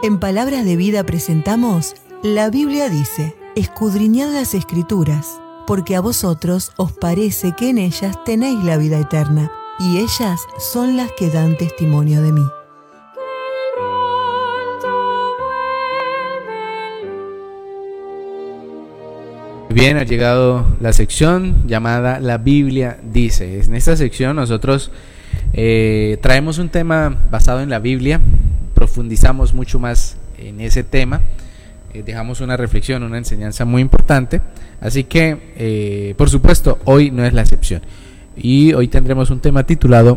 En Palabras de Vida presentamos La Biblia dice: escudriñad las Escrituras, porque a vosotros os parece que en ellas tenéis la vida eterna, y ellas son las que dan testimonio de mí. Bien, ha llegado la sección llamada La Biblia dice. En esta sección nosotros traemos un tema basado en la Biblia, profundizamos mucho más en ese tema, dejamos una reflexión, una enseñanza muy importante, así que por supuesto hoy no es la excepción. Y hoy tendremos un tema titulado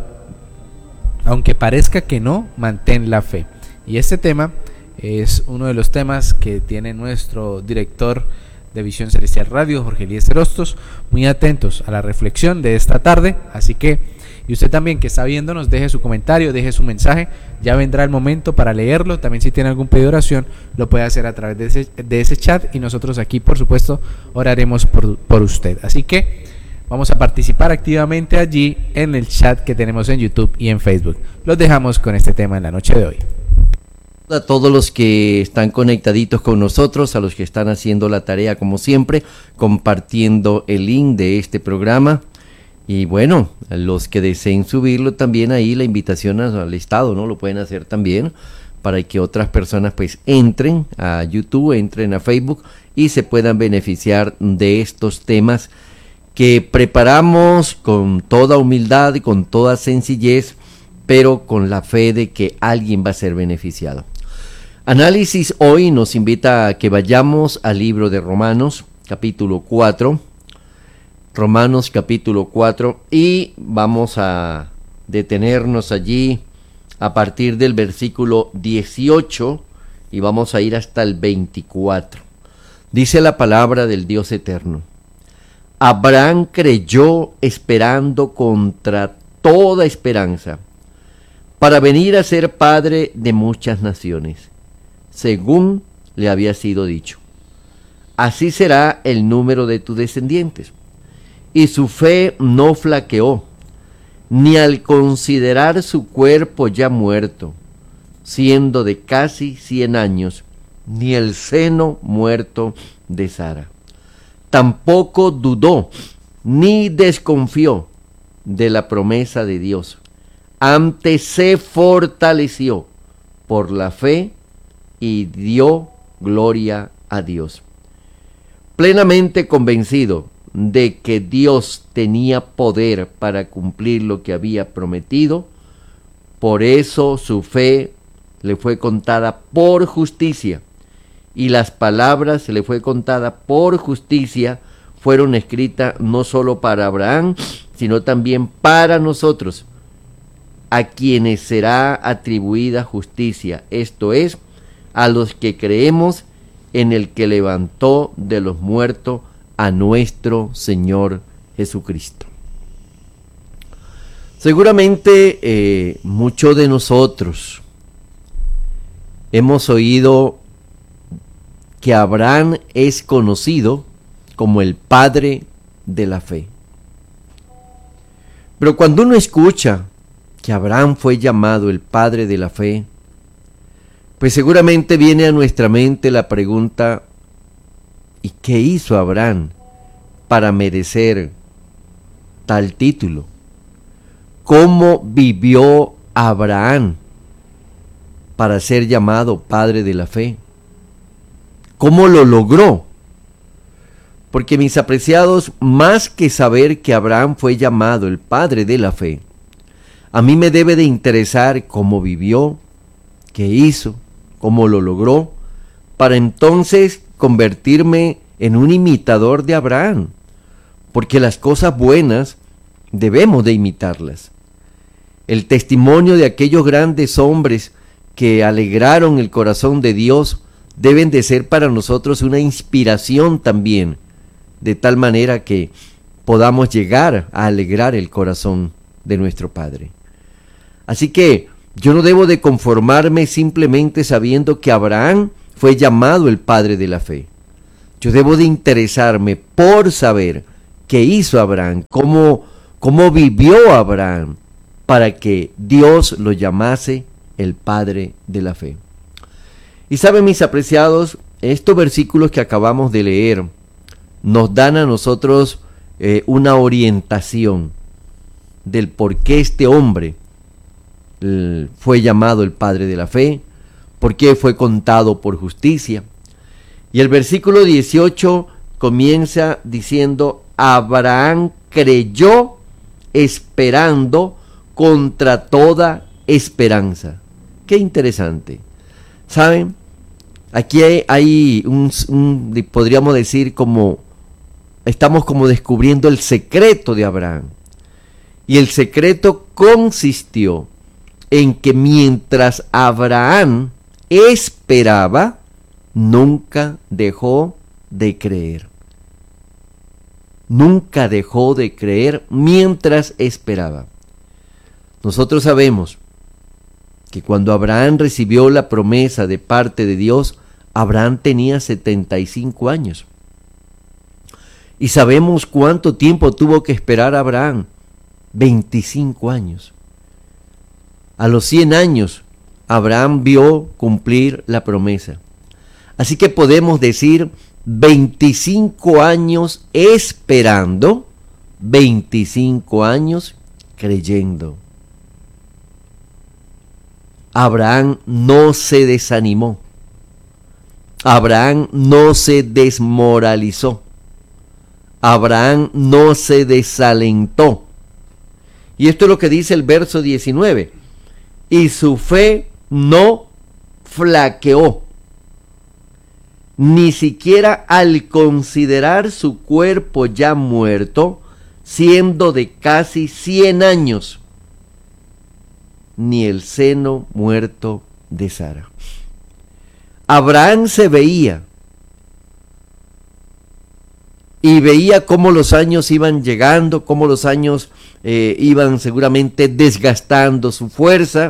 Aunque parezca que no, mantén la fe. Y este tema es uno de los temas que tiene nuestro director de Visión Celestial Radio, Jorge Eliezer Hostos, muy atentos a la reflexión de esta tarde, así que, y usted también que está viéndonos, deje su comentario, deje su mensaje, ya vendrá el momento para leerlo. También si tiene algún pedido de oración, lo puede hacer a través de ese chat, y nosotros aquí, por supuesto, oraremos por usted. Así que vamos a participar activamente allí en el chat que tenemos en YouTube y en Facebook. Los dejamos con este tema en la noche de hoy. A todos los que están conectaditos con nosotros, a los que están haciendo la tarea como siempre, compartiendo el link de este programa, y bueno, a los que deseen subirlo también, ahí la invitación al estado, ¿no? Lo pueden hacer también para que otras personas pues entren a YouTube, entren a Facebook y se puedan beneficiar de estos temas que preparamos con toda humildad y con toda sencillez, pero con la fe de que alguien va a ser beneficiado. Análisis hoy nos invita a que vayamos al libro de Romanos, capítulo 4. Romanos, capítulo 4, y vamos a detenernos allí a partir del versículo 18 y vamos a ir hasta el 24. Dice la palabra del Dios eterno: Abraham creyó esperando contra toda esperanza, para venir a ser padre de muchas naciones, según le había sido dicho: así será el número de tus descendientes. Y su fe no flaqueó, ni al considerar su cuerpo ya muerto, siendo de casi 100 años, ni el seno muerto de Sara. Tampoco dudó, ni desconfió de la promesa de Dios. Antes se fortaleció por la fe y dio gloria a Dios, plenamente convencido de que Dios tenía poder para cumplir lo que había prometido. Por eso su fe le fue contada por justicia, y las palabras le fue contada por justicia fueron escritas no solo para Abraham, sino también para nosotros, a quienes será atribuida justicia, esto es, a los que creemos en el que levantó de los muertos a nuestro Señor Jesucristo. Seguramente muchos de nosotros hemos oído que Abraham es conocido como el padre de la fe. Pero cuando uno escucha que Abraham fue llamado el padre de la fe, pues seguramente viene a nuestra mente la pregunta: ¿y qué hizo Abraham para merecer tal título? ¿Cómo vivió Abraham para ser llamado padre de la fe? ¿Cómo lo logró? Porque, mis apreciados, más que saber que Abraham fue llamado el padre de la fe, a mí me debe de interesar cómo vivió, qué hizo, cómo lo logró, para entonces convertirme en un imitador de Abraham, porque las cosas buenas debemos de imitarlas. El testimonio de aquellos grandes hombres que alegraron el corazón de Dios deben de ser para nosotros una inspiración también, de tal manera que podamos llegar a alegrar el corazón de nuestro Padre. Así que yo no debo de conformarme simplemente sabiendo que Abraham fue llamado el padre de la fe. Yo debo de interesarme por saber qué hizo Abraham, cómo vivió Abraham, para que Dios lo llamase el padre de la fe. Y saben, mis apreciados, estos versículos que acabamos de leer nos dan a nosotros una orientación del por qué este hombre fue llamado el padre de la fe, por qué fue contado por justicia. Y el versículo 18 comienza diciendo: Abraham creyó esperando contra toda esperanza. Qué interesante. ¿Saben? Aquí hay podríamos decir, estamos como descubriendo el secreto de Abraham. Y el secreto consistió en que mientras Abraham esperaba, nunca dejó de creer. Nunca dejó de creer mientras esperaba. Nosotros sabemos que cuando Abraham recibió la promesa de parte de Dios, Abraham tenía 75 años. Y sabemos cuánto tiempo tuvo que esperar Abraham: 25 años. A los 100 años, Abraham vio cumplir la promesa. Así que podemos decir 25 años esperando, 25 años creyendo. Abraham no se desanimó. Abraham no se desmoralizó. Abraham no se desalentó. Y esto es lo que dice el verso 19. Y su fe no flaqueó, ni siquiera al considerar su cuerpo ya muerto, siendo de casi 100 años, ni el seno muerto de Sara. Abraham se veía, y veía cómo los años iban llegando, cómo los años iban seguramente desgastando su fuerza,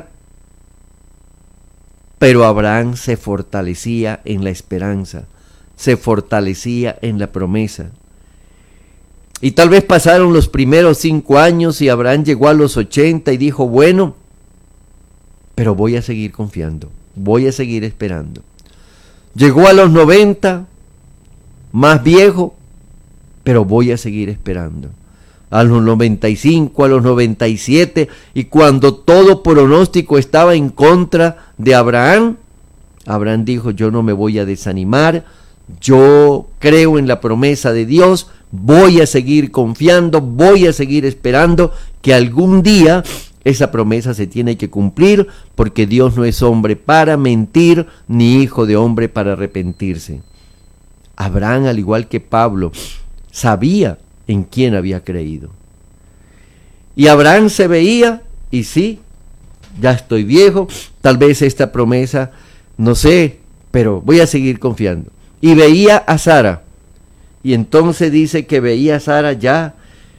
pero Abraham se fortalecía en la esperanza, se fortalecía en la promesa. Y tal vez pasaron los primeros 5 años y Abraham llegó a los 80 y dijo: bueno, pero voy a seguir confiando, voy a seguir esperando. Llegó a los 90, más viejo, pero voy a seguir esperando. A los 95, a los 97, y cuando todo pronóstico estaba en contra de Abraham, Abraham dijo: yo no me voy a desanimar, yo creo en la promesa de Dios, voy a seguir confiando, voy a seguir esperando que algún día esa promesa se tiene que cumplir, porque Dios no es hombre para mentir, ni hijo de hombre para arrepentirse. Abraham, al igual que Pablo, sabía en quién había creído. Y Abraham se veía, y sí, ya estoy viejo, tal vez esta promesa, no sé, pero voy a seguir confiando. Y veía a Sara, y entonces dice que veía a Sara ya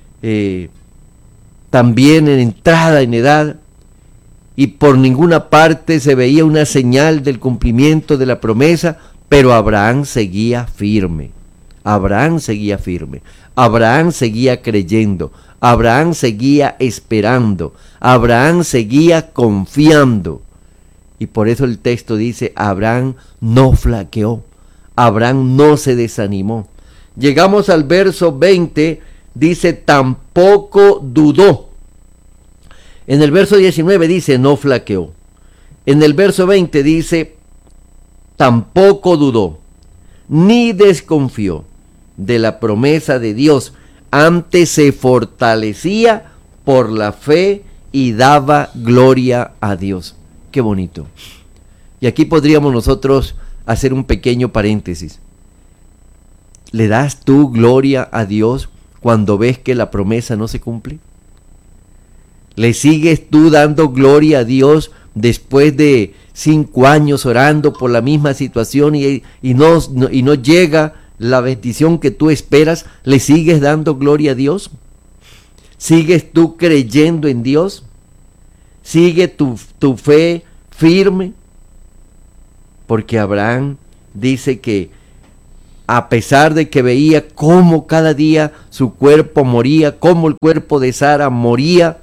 también en entrada en edad, y por ninguna parte se veía una señal del cumplimiento de la promesa, pero Abraham seguía firme. Abraham seguía firme, Abraham seguía creyendo, Abraham seguía esperando, Abraham seguía confiando. Y por eso el texto dice: Abraham no flaqueó, Abraham no se desanimó. Llegamos al verso 20, dice: tampoco dudó. En el verso 19 dice: no flaqueó. En el verso 20 dice: tampoco dudó, ni desconfió de la promesa de Dios, antes se fortalecía por la fe y daba gloria a Dios. Qué bonito. Y aquí podríamos nosotros hacer un pequeño paréntesis. ¿Le das tú gloria a Dios cuando ves que la promesa no se cumple? ¿Le sigues tú dando gloria a Dios después de 5 años orando por la misma situación y no llega la bendición que tú esperas? ¿Le sigues dando gloria a Dios? ¿Sigues tú creyendo en Dios? ¿Sigue tu fe firme? Porque Abraham dice que a pesar de que veía cómo cada día su cuerpo moría, cómo el cuerpo de Sara moría,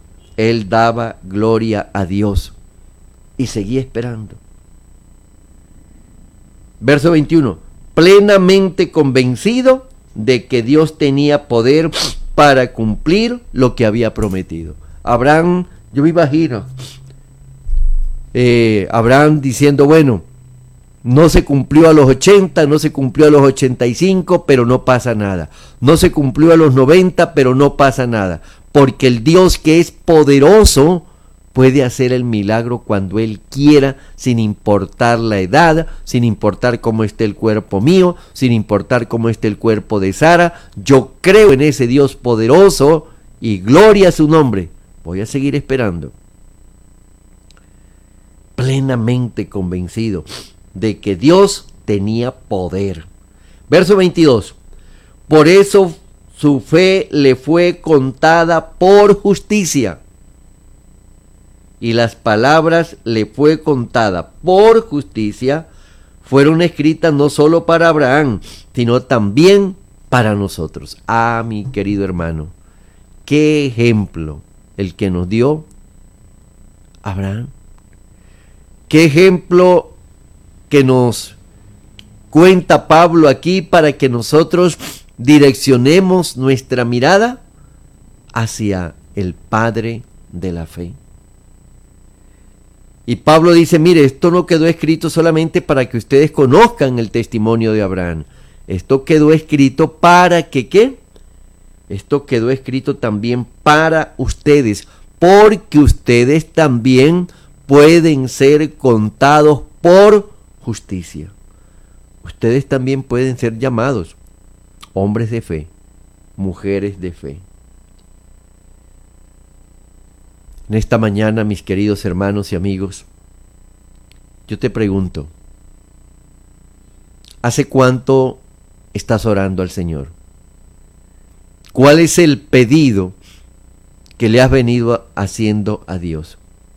él daba gloria a Dios y seguía esperando. Verso 21. Plenamente convencido de que Dios tenía poder para cumplir lo que había prometido. Abraham, yo me imagino, Abraham diciendo, bueno, no se cumplió a los 80, no se cumplió a los 85, pero no pasa nada. No se cumplió a los 90, pero no pasa nada. Porque el Dios que es poderoso puede hacer el milagro cuando Él quiera, sin importar la edad, sin importar cómo esté el cuerpo mío, sin importar cómo esté el cuerpo de Sara. Yo creo en ese Dios poderoso y gloria a su nombre. Voy a seguir esperando. Plenamente convencido de que Dios tenía poder. Verso 22. Por eso su fe le fue contada por justicia. Y las palabras le fue contada por justicia fueron escritas no solo para Abraham, sino también para nosotros. Ah, mi querido hermano, qué ejemplo el que nos dio Abraham. Qué ejemplo que nos cuenta Pablo aquí para que nosotros direccionemos nuestra mirada hacia el Padre de la fe. Y Pablo dice, mire, esto no quedó escrito solamente para que ustedes conozcan el testimonio de Abraham. Esto quedó escrito para que, ¿qué? Esto quedó escrito también para ustedes, porque ustedes también pueden ser contados por justicia. Ustedes también pueden ser llamados hombres de fe, mujeres de fe. En esta mañana, mis queridos hermanos y amigos, yo te pregunto, ¿hace cuánto estás orando al Señor? ¿Cuál es el pedido que le has venido haciendo a Dios?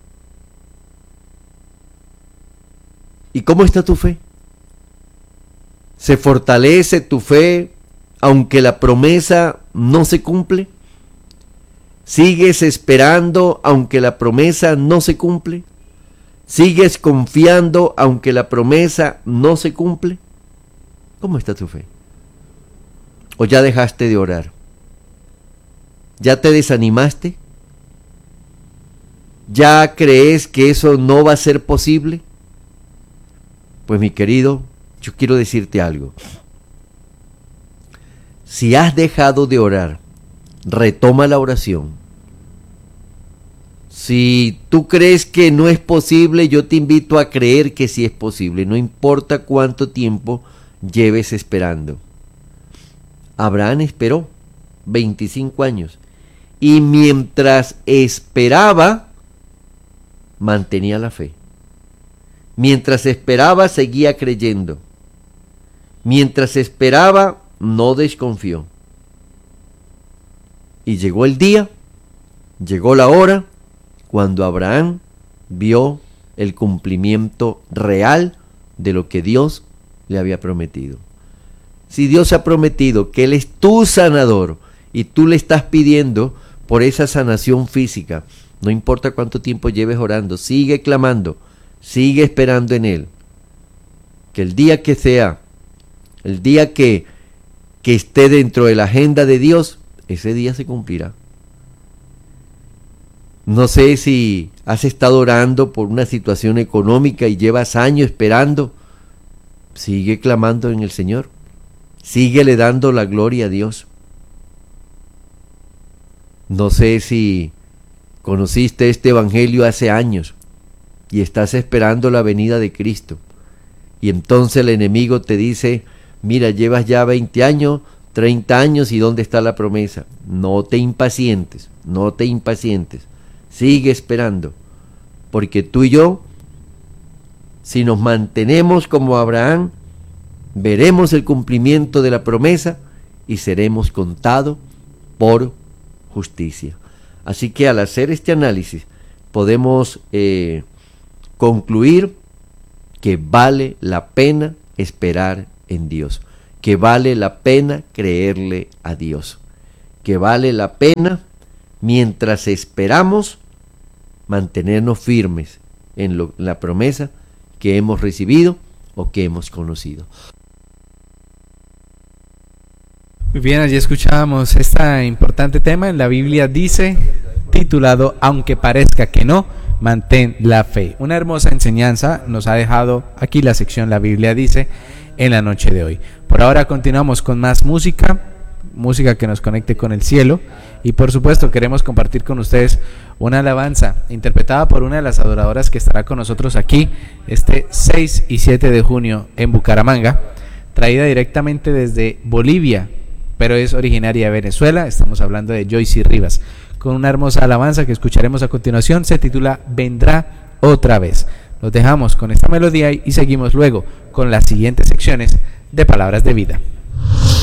¿Y cómo está tu fe? ¿Se fortalece tu fe aunque la promesa no se cumple? ¿Sigues esperando aunque la promesa no se cumple? ¿Sigues confiando aunque la promesa no se cumple? ¿Cómo está tu fe? ¿O ya dejaste de orar? ¿Ya te desanimaste? ¿Ya crees que eso no va a ser posible? Pues mi querido, yo quiero decirte algo. Si has dejado de orar, retoma la oración. Si tú crees que no es posible, yo te invito a creer que sí es posible. No importa cuánto tiempo lleves esperando. Abraham esperó 25 años. Y mientras esperaba, mantenía la fe. Mientras esperaba, seguía creyendo. Mientras esperaba, no desconfió. Y llegó el día, llegó la hora, cuando Abraham vio el cumplimiento real de lo que Dios le había prometido. Si Dios ha prometido que Él es tu sanador y tú le estás pidiendo por esa sanación física, no importa cuánto tiempo lleves orando, sigue clamando, sigue esperando en Él. Que el día que sea, el día que esté dentro de la agenda de Dios, ese día se cumplirá. No sé si has estado orando por una situación económica y llevas años esperando. Sigue clamando en el Señor. Síguele dando la gloria a Dios. No sé si conociste este evangelio hace años y estás esperando la venida de Cristo. Y entonces el enemigo te dice, mira, llevas ya 20 años, 30 años y ¿dónde está la promesa? No te impacientes, no te impacientes. Sigue esperando, porque tú y yo, si nos mantenemos como Abraham, veremos el cumplimiento de la promesa y seremos contados por justicia. Así que al hacer este análisis podemos concluir que vale la pena esperar en Dios, que vale la pena creerle a Dios, que vale la pena mientras esperamos mantenernos firmes en la promesa que hemos recibido o que hemos conocido. Muy bien, allí escuchábamos este importante tema en la Biblia dice, titulado Aunque parezca que no, mantén la fe. Una hermosa enseñanza nos ha dejado aquí la sección La Biblia dice en la noche de hoy. Por ahora continuamos con más música que nos conecte con el cielo, y por supuesto queremos compartir con ustedes una alabanza interpretada por una de las adoradoras que estará con nosotros aquí este 6 y 7 de junio en Bucaramanga, traída directamente desde Bolivia, pero es originaria de Venezuela. Estamos hablando de Joyce Rivas, con una hermosa alabanza que escucharemos a continuación. Se titula Vendrá otra vez. Los dejamos con esta melodía y seguimos luego con las siguientes secciones de Palabras de Vida.